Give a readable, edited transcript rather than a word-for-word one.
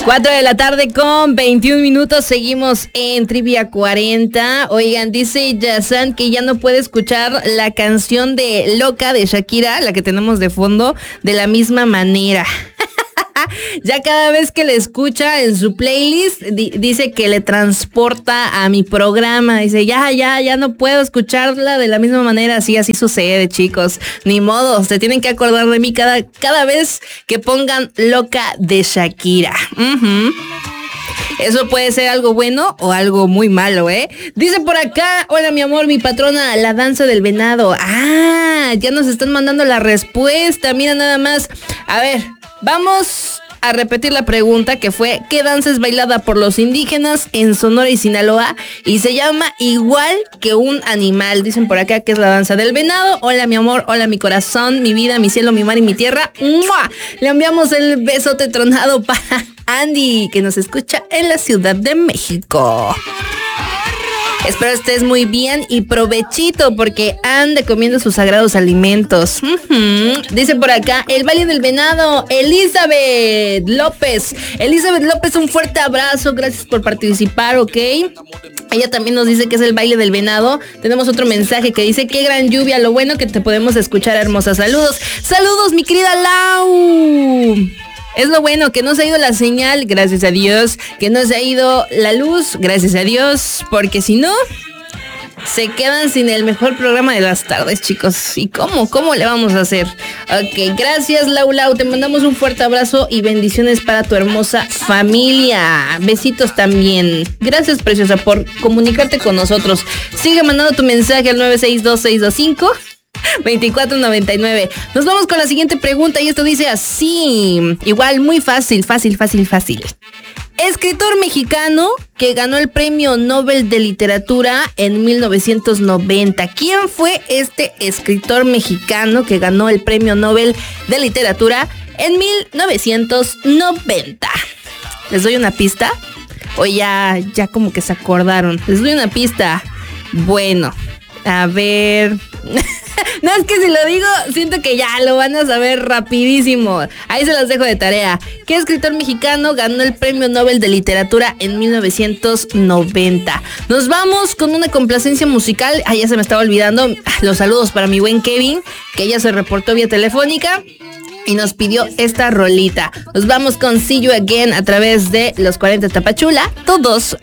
4 de la tarde con 21 minutos, seguimos en Trivia 40. Oigan, dice Yazan que ya no puede escuchar la canción de Loca de Shakira, la que tenemos de fondo, de la misma manera. Ya cada vez que le escucha en su playlist, dice que le transporta a mi programa. Dice, ya no puedo escucharla de la misma manera. Sí, así sucede, chicos. Ni modo, se tienen que acordar de mí cada vez que pongan Loca de Shakira. Eso puede ser algo bueno o algo muy malo, ¿eh? Dice por acá, hola mi amor, mi patrona, la danza del venado. Ah, ya nos están mandando la respuesta, mira nada más. A ver, vamos a repetir la pregunta que fue, ¿qué danza es bailada por los indígenas en Sonora y Sinaloa? Y se llama igual que un animal. Dicen por acá que es la danza del venado. Hola mi amor, hola mi corazón, mi vida, mi cielo, mi mar y mi tierra. ¡Mua! Le enviamos el besote tronado para Andy, que nos escucha en la Ciudad de México. Espero estés muy bien y provechito porque ande comiendo sus sagrados alimentos. Dice por acá, el baile del venado, Elizabeth López. Elizabeth López, un fuerte abrazo, gracias por participar, ¿ok? Ella también nos dice que es el baile del venado. Tenemos otro mensaje que dice, qué gran lluvia, lo bueno que te podemos escuchar, hermosa. Saludos, saludos mi querida Lau. Es lo bueno, que no se ha ido la señal, gracias a Dios. Que no se ha ido la luz, gracias a Dios. Porque si no, se quedan sin el mejor programa de las tardes, chicos. ¿Y cómo le vamos a hacer? Ok, gracias Lau. Te mandamos un fuerte abrazo y bendiciones para tu hermosa familia. Besitos también. Gracias, preciosa, por comunicarte con nosotros. Sigue mandando tu mensaje al 962-625-2499. Nos vamos con la siguiente pregunta y esto dice así. Igual, muy fácil. Escritor mexicano que ganó el Premio Nobel de Literatura en 1990. ¿Quién fue este escritor mexicano que ganó el Premio Nobel de Literatura en 1990? ¿Les doy una pista? O ya como que se acordaron. Les doy una pista. Bueno, a ver... No, es que si lo digo, siento que ya lo van a saber rapidísimo. Ahí se las dejo de tarea. ¿Qué escritor mexicano ganó el Premio Nobel de Literatura en 1990? Nos vamos con una complacencia musical. Ya se me estaba olvidando. Los saludos para mi buen Kevin, que ya se reportó vía telefónica y nos pidió esta rolita. Nos vamos con See You Again a través de los 40 Tapachula. Todos